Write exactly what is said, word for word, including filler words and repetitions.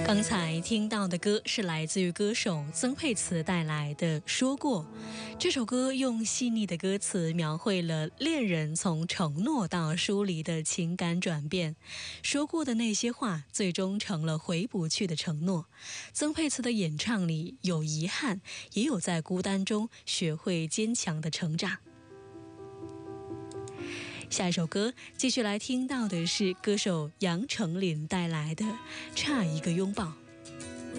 刚才听到的歌是来自于歌手曾沛慈带来的《说过》。这首歌用细腻的歌词描绘了恋人从承诺到疏离的情感转变，说过的那些话最终成了回不去的承诺。曾沛慈的演唱里有遗憾，也有在孤单中学会坚强的成长。下一首歌继续来听到的是歌手杨丞琳带来的《差一个拥抱》。